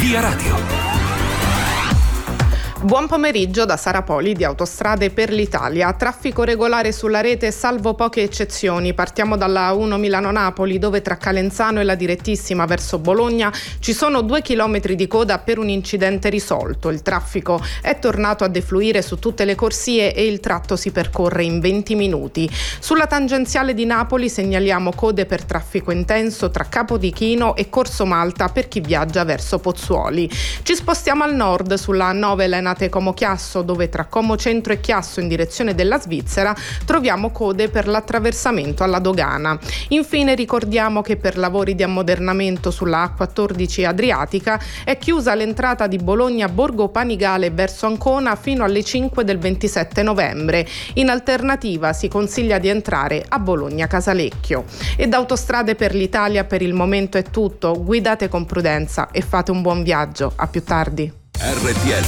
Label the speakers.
Speaker 1: Via Radio.
Speaker 2: Buon pomeriggio da Sara Poli di Autostrade per l'Italia. Traffico regolare sulla rete salvo poche eccezioni. Partiamo dalla 1 Milano-Napoli, dove tra Calenzano e la direttissima verso Bologna ci sono 2 chilometri di coda per un incidente risolto. Il traffico è tornato a defluire su tutte le corsie e il tratto si percorre in 20 minuti. Sulla tangenziale di Napoli segnaliamo code per traffico intenso tra Capodichino e Corso Malta per chi viaggia verso Pozzuoli. Ci spostiamo al nord sulla 9 Elena Como Chiasso, dove tra Como Centro e Chiasso in direzione della Svizzera troviamo code per l'attraversamento alla dogana. Infine ricordiamo che per lavori di ammodernamento sulla A14 Adriatica è chiusa l'entrata di Bologna Borgo Panigale verso Ancona fino alle 5 del 27 novembre. In alternativa si consiglia di entrare a Bologna Casalecchio. E da Autostrade per l'Italia per il momento è tutto. Guidate con prudenza e fate un buon viaggio. A più tardi.
Speaker 1: RTL